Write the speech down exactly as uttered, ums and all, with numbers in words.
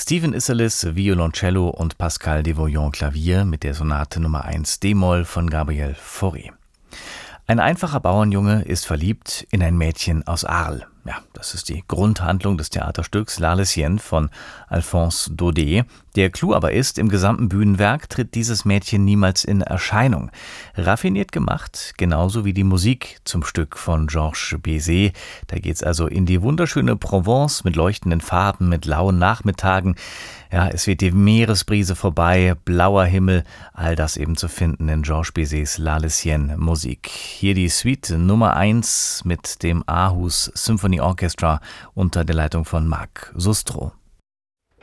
Stephen Isserlis Violoncello und Pascal Devoyon Klavier mit der Sonate Nummer eins d-Moll von Gabriel Fauré. Ein einfacher Bauernjunge ist verliebt in ein Mädchen aus Arles. Ja, das ist die Grundhandlung des Theaterstücks La Lesienne von Alphonse Daudet. Der Clou aber ist, im gesamten Bühnenwerk tritt dieses Mädchen niemals in Erscheinung. Raffiniert gemacht, genauso wie die Musik zum Stück von Georges Bizet. Da geht's also in die wunderschöne Provence mit leuchtenden Farben, mit lauen Nachmittagen. Ja, es weht die Meeresbrise vorbei, blauer Himmel, all das eben zu finden in Georges Bizets La Lesienne Musik. Hier die Suite Nummer eins mit dem Aarhus Symphony Orchestra unter der Leitung von Marc Sustro.